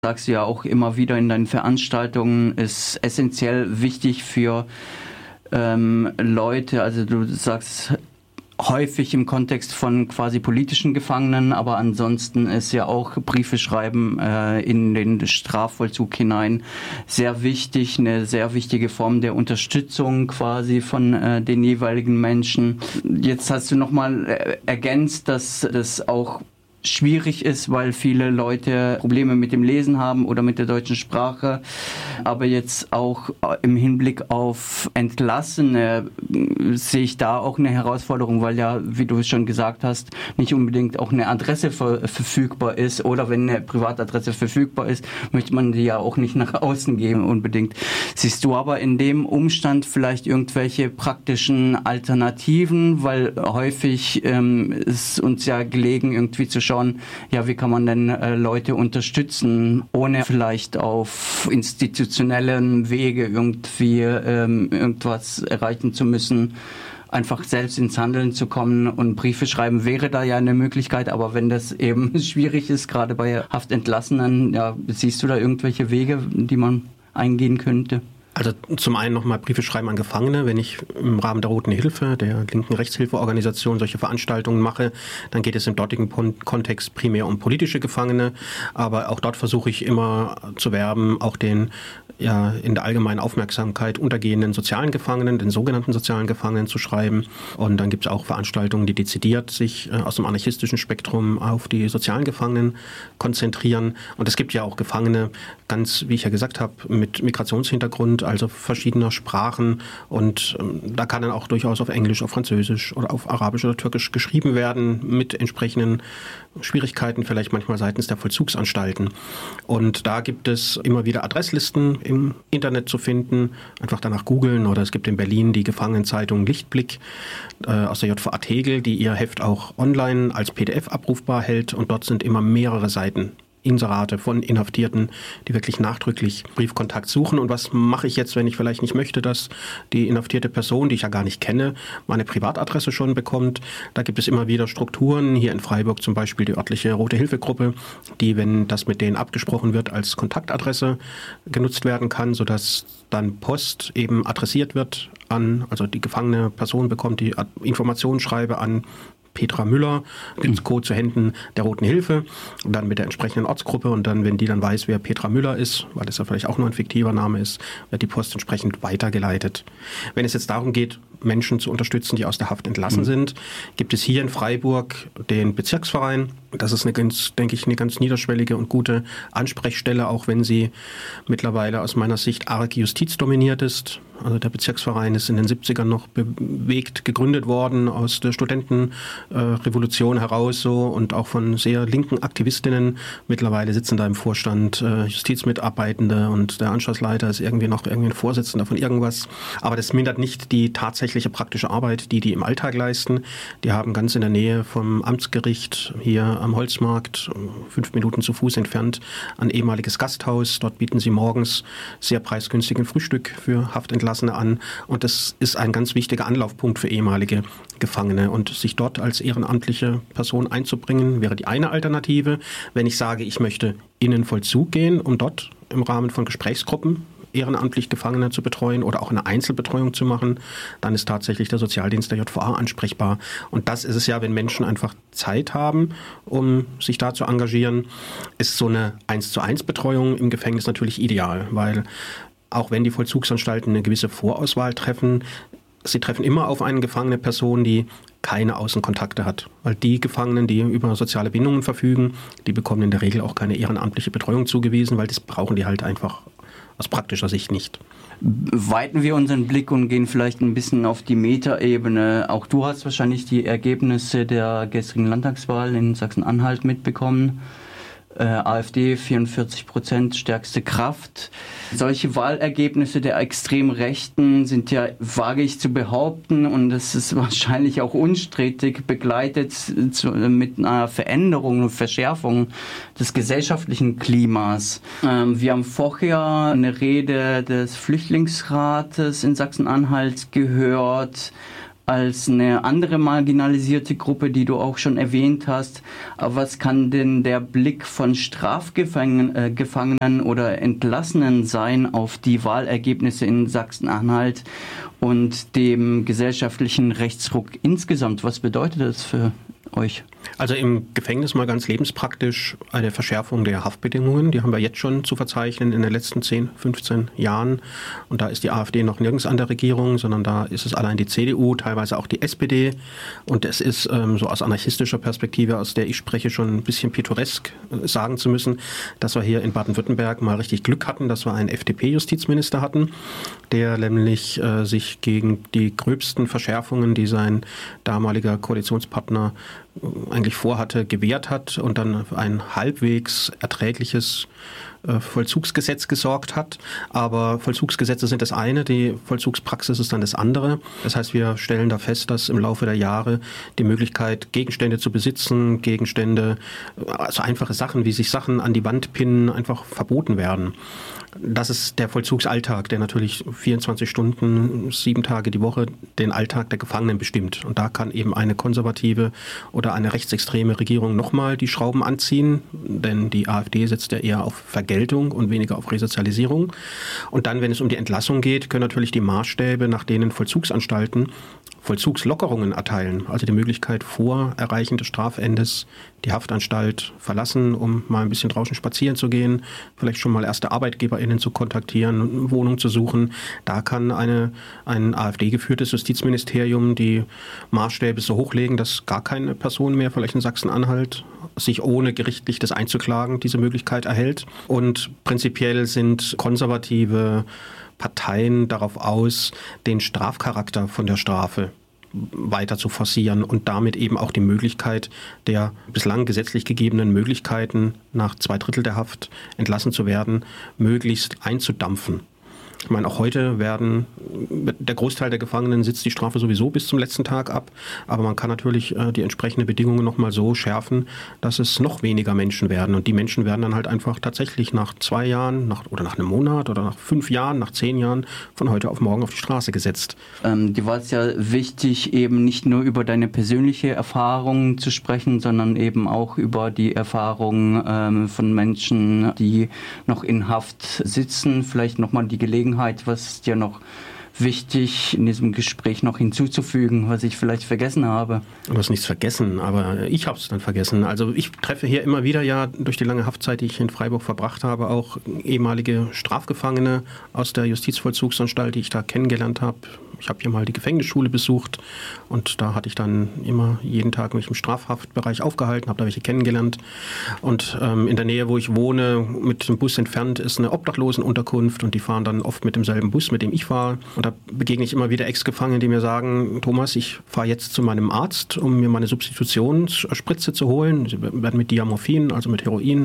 sagst du ja auch immer wieder in deinen Veranstaltungen, ist essentiell wichtig für Leute, also du sagst häufig im Kontext von quasi politischen Gefangenen, aber ansonsten ist ja auch Briefe schreiben in den Strafvollzug hinein sehr wichtig, eine sehr wichtige Form der Unterstützung quasi von den jeweiligen Menschen. Jetzt hast du nochmal ergänzt, dass das auch schwierig ist, weil viele Leute Probleme mit dem Lesen haben oder mit der deutschen Sprache. Aber jetzt auch im Hinblick auf Entlassene sehe ich da auch eine Herausforderung, weil ja, wie du schon gesagt hast, nicht unbedingt auch eine Adresse verfügbar ist, oder wenn eine Privatadresse verfügbar ist, möchte man die ja auch nicht nach außen geben unbedingt. Siehst du aber in dem Umstand vielleicht irgendwelche praktischen Alternativen, weil häufig ist uns ja gelegen, irgendwie zu schauen, ja, wie kann man denn Leute unterstützen, ohne vielleicht auf institutionellen Wege irgendwie irgendwas erreichen zu müssen. Einfach selbst ins Handeln zu kommen und Briefe schreiben wäre da ja eine Möglichkeit, aber wenn das eben schwierig ist, gerade bei Haftentlassenen, ja, siehst du da irgendwelche Wege, die man eingehen könnte? Also zum einen nochmal Briefe schreiben an Gefangene. Wenn ich im Rahmen der Roten Hilfe, der linken Rechtshilfeorganisation, solche Veranstaltungen mache, dann geht es im dortigen Kontext primär um politische Gefangene. Aber auch dort versuche ich immer zu werben, auch den ja in der allgemeinen Aufmerksamkeit untergehenden sozialen Gefangenen, den sogenannten sozialen Gefangenen zu schreiben. Und dann gibt es auch Veranstaltungen, die dezidiert sich aus dem anarchistischen Spektrum auf die sozialen Gefangenen konzentrieren. Und es gibt ja auch Gefangene, ganz wie ich ja gesagt habe, mit Migrationshintergrund, also verschiedener Sprachen, und da kann dann auch durchaus auf Englisch, auf Französisch oder auf Arabisch oder Türkisch geschrieben werden, mit entsprechenden Schwierigkeiten vielleicht manchmal seitens der Vollzugsanstalten. Und da gibt es immer wieder Adresslisten im Internet zu finden, einfach danach googeln, oder es gibt in Berlin die Gefangenenzeitung Lichtblick aus der JVA Tegel, die ihr Heft auch online als PDF abrufbar hält, und dort sind immer mehrere Seiten Inserate von Inhaftierten, die wirklich nachdrücklich Briefkontakt suchen. Und was mache ich jetzt, wenn ich vielleicht nicht möchte, dass die inhaftierte Person, die ich ja gar nicht kenne, meine Privatadresse schon bekommt? Da gibt es immer wieder Strukturen, hier in Freiburg zum Beispiel die örtliche Rote Hilfegruppe, die, wenn das mit denen abgesprochen wird, als Kontaktadresse genutzt werden kann, sodass dann Post eben adressiert wird an, also die gefangene Person bekommt die Informationsschreibe an Petra Müller, gibt Code zu Händen der Roten Hilfe und dann mit der entsprechenden Ortsgruppe, und dann, wenn die dann weiß, wer Petra Müller ist, weil das ja vielleicht auch nur ein fiktiver Name ist, wird die Post entsprechend weitergeleitet. Wenn es jetzt darum geht, Menschen zu unterstützen, die aus der Haft entlassen sind, gibt es hier in Freiburg den Bezirksverein. Das ist eine ganz niederschwellige und gute Ansprechstelle, auch wenn sie mittlerweile aus meiner Sicht arg justizdominiert ist. Also der Bezirksverein ist in den 70ern noch bewegt gegründet worden, aus der Studentenrevolution heraus so, und auch von sehr linken Aktivistinnen. Mittlerweile sitzen da im Vorstand Justizmitarbeitende, und der Anstaltsleiter ist irgendwie ein Vorsitzender von irgendwas. Aber das mindert nicht die tatsächliche praktische Arbeit, die im Alltag leisten. Die haben ganz in der Nähe vom Amtsgericht hier am Holzmarkt, 5 Minuten zu Fuß entfernt, ein ehemaliges Gasthaus. Dort bieten sie morgens sehr preisgünstigen Frühstück für Haftentlassene an, und das ist ein ganz wichtiger Anlaufpunkt für ehemalige Gefangene, und sich dort als ehrenamtliche Person einzubringen, wäre die eine Alternative. Wenn ich sage, ich möchte in den Vollzug gehen, um dort im Rahmen von Gesprächsgruppen ehrenamtlich Gefangene zu betreuen oder auch eine Einzelbetreuung zu machen, dann ist tatsächlich der Sozialdienst der JVA ansprechbar. Und das ist es ja, wenn Menschen einfach Zeit haben, um sich da zu engagieren, ist so eine 1:1 Betreuung im Gefängnis natürlich ideal, weil auch wenn die Vollzugsanstalten eine gewisse Vorauswahl treffen, sie treffen immer auf eine gefangene Person, die keine Außenkontakte hat. Weil die Gefangenen, die über soziale Bindungen verfügen, die bekommen in der Regel auch keine ehrenamtliche Betreuung zugewiesen, weil das brauchen die halt einfach aus praktischer Sicht nicht. Weiten wir unseren Blick und gehen vielleicht ein bisschen auf die Metaebene. Auch du hast wahrscheinlich die Ergebnisse der gestrigen Landtagswahl in Sachsen-Anhalt mitbekommen. AfD 44%, stärkste Kraft. Solche Wahlergebnisse der Extremrechten sind ja, wage ich zu behaupten, und das ist wahrscheinlich auch unstrittig, begleitet mit einer Veränderung und Verschärfung des gesellschaftlichen Klimas. Wir haben vorher eine Rede des Flüchtlingsrates in Sachsen-Anhalt gehört, als eine andere marginalisierte Gruppe, die du auch schon erwähnt hast. Aber was kann denn der Blick von Strafgefangenen oder Entlassenen sein auf die Wahlergebnisse in Sachsen-Anhalt und dem gesellschaftlichen Rechtsruck insgesamt? Was bedeutet das für euch? Also im Gefängnis mal ganz lebenspraktisch eine Verschärfung der Haftbedingungen. Die haben wir jetzt schon zu verzeichnen in den letzten 10, 15 Jahren. Und da ist die AfD noch nirgends an der Regierung, sondern da ist es allein die CDU, teilweise auch die SPD. Und es ist so aus anarchistischer Perspektive, aus der ich spreche, schon ein bisschen pittoresk sagen zu müssen, dass wir hier in Baden-Württemberg mal richtig Glück hatten, dass wir einen FDP-Justizminister hatten, der nämlich sich gegen die gröbsten Verschärfungen, die sein damaliger Koalitionspartner eigentlich vorhatte, gewehrt hat und dann ein halbwegs erträgliches Vollzugsgesetz gesorgt hat. Aber Vollzugsgesetze sind das eine, die Vollzugspraxis ist dann das andere. Das heißt, wir stellen da fest, dass im Laufe der Jahre die Möglichkeit, Gegenstände zu besitzen, also einfache Sachen, wie sich Sachen an die Wand pinnen, einfach verboten werden. Das ist der Vollzugsalltag, der natürlich 24 Stunden, 7 Tage die Woche den Alltag der Gefangenen bestimmt. Und da kann eben eine konservative oder eine rechtsextreme Regierung nochmal die Schrauben anziehen, denn die AfD setzt ja eher auf Vergeltung und weniger auf Resozialisierung. Und dann, wenn es um die Entlassung geht, können natürlich die Maßstäbe, nach denen Vollzugsanstalten Vollzugslockerungen erteilen, also die Möglichkeit vor Erreichen des Strafendes die Haftanstalt verlassen, um mal ein bisschen draußen spazieren zu gehen, vielleicht schon mal erste ArbeitgeberInnen zu kontaktieren, eine Wohnung zu suchen. Da kann ein AfD-geführtes Justizministerium die Maßstäbe so hochlegen, dass gar keine Person mehr, vielleicht in Sachsen-Anhalt, sich ohne gerichtlich das einzuklagen, diese Möglichkeit erhält. Und prinzipiell sind konservative Parteien darauf aus, den Strafcharakter von der Strafe weiter zu forcieren und damit eben auch die Möglichkeit der bislang gesetzlich gegebenen Möglichkeiten, nach 2/3 der Haft entlassen zu werden, möglichst einzudampfen. Ich meine, auch heute der Großteil der Gefangenen sitzt die Strafe sowieso bis zum letzten Tag ab, aber man kann natürlich die entsprechenden Bedingungen nochmal so schärfen, dass es noch weniger Menschen werden. Und die Menschen werden dann halt einfach tatsächlich nach 2 Jahren oder nach einem Monat oder nach 5 Jahren, nach 10 Jahren von heute auf morgen auf die Straße gesetzt. Dir war es ja wichtig, eben nicht nur über deine persönliche Erfahrung zu sprechen, sondern eben auch über die Erfahrung von Menschen, die noch in Haft sitzen. Vielleicht nochmal die Gelegenheit, was ist dir noch wichtig in diesem Gespräch noch hinzuzufügen, was ich vielleicht vergessen habe? Du hast nichts vergessen, aber ich habe es dann vergessen. Also ich treffe hier immer wieder ja durch die lange Haftzeit, die ich in Freiburg verbracht habe, auch ehemalige Strafgefangene aus der Justizvollzugsanstalt, die ich da kennengelernt habe. Ich habe hier mal die Gefängnisschule besucht und da hatte ich dann immer jeden Tag mich im Strafhaftbereich aufgehalten, habe da welche kennengelernt. Und in der Nähe, wo ich wohne, mit dem Bus entfernt, ist eine Obdachlosenunterkunft und die fahren dann oft mit demselben Bus, mit dem ich fahre. Und da begegne ich immer wieder Ex-Gefangenen, die mir sagen, Thomas, ich fahre jetzt zu meinem Arzt, um mir meine Substitutionsspritze zu holen. Sie werden mit Diamorphin, also mit Heroin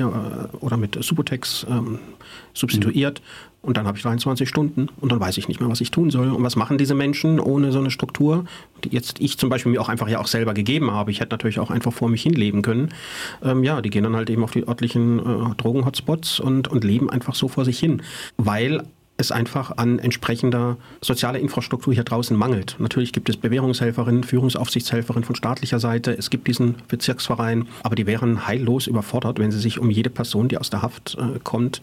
oder mit Subutex substituiert. Und dann habe ich 23 Stunden und dann weiß ich nicht mehr, was ich tun soll. Und was machen diese Menschen ohne so eine Struktur, die jetzt ich zum Beispiel mir auch einfach ja auch selber gegeben habe. Ich hätte natürlich auch einfach vor mich hinleben können. Die gehen dann halt eben auf die örtlichen Drogen-Hotspots und leben einfach so vor sich hin. Weil es einfach an entsprechender sozialer Infrastruktur hier draußen mangelt. Natürlich gibt es Bewährungshelferinnen, Führungsaufsichtshelferinnen von staatlicher Seite. Es gibt diesen Bezirksverein, aber die wären heillos überfordert, wenn sie sich um jede Person, die aus der Haft kommt,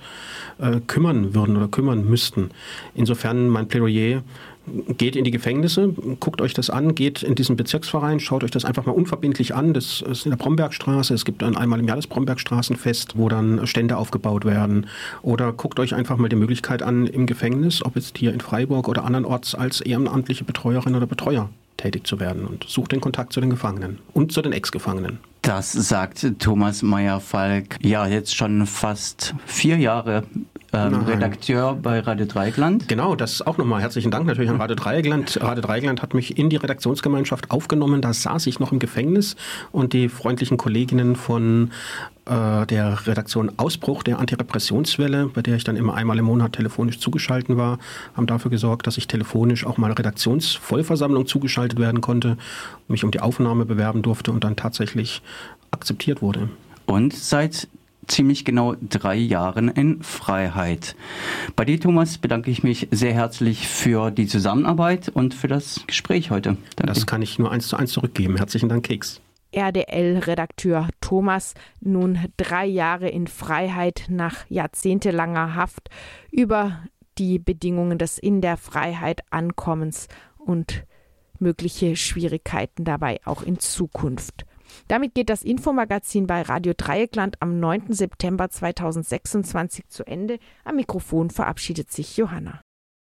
kümmern würden oder kümmern müssten. Insofern mein Plädoyer: Geht in die Gefängnisse, guckt euch das an, geht in diesen Bezirksverein, schaut euch das einfach mal unverbindlich an. Das ist in der Brombergstraße, es gibt dann einmal im Jahr das Brombergstraßenfest, wo dann Stände aufgebaut werden. Oder guckt euch einfach mal die Möglichkeit an im Gefängnis, ob jetzt hier in Freiburg oder andernorts, als ehrenamtliche Betreuerin oder Betreuer tätig zu werden und sucht den Kontakt zu den Gefangenen und zu den Ex-Gefangenen. Das sagt Thomas Meyer-Falk, ja jetzt schon fast 4 Jahre Redakteur bei Radio Dreieckland. Genau, das auch nochmal herzlichen Dank natürlich an Radio Dreieckland. Radio Dreieckland hat mich in die Redaktionsgemeinschaft aufgenommen, da saß ich noch im Gefängnis und die freundlichen Kolleginnen von der Redaktion Ausbruch der Antirepressionswelle, bei der ich dann immer einmal im Monat telefonisch zugeschaltet war, haben dafür gesorgt, dass ich telefonisch auch mal Redaktionsvollversammlung zugeschaltet werden konnte, mich um die Aufnahme bewerben durfte und dann tatsächlich akzeptiert wurde. Und seit ziemlich genau 3 Jahren in Freiheit. Bei dir, Thomas, bedanke ich mich sehr herzlich für die Zusammenarbeit und für das Gespräch heute. Danke. Das kann ich nur 1:1 zurückgeben. Herzlichen Dank, Keks. RDL-Redakteur Thomas, nun 3 Jahre in Freiheit nach jahrzehntelanger Haft, über die Bedingungen des in der Freiheit Ankommens und mögliche Schwierigkeiten dabei auch in Zukunft. Damit geht das Infomagazin bei Radio Dreieckland am 9. September 2026 zu Ende. Am Mikrofon verabschiedet sich Johanna.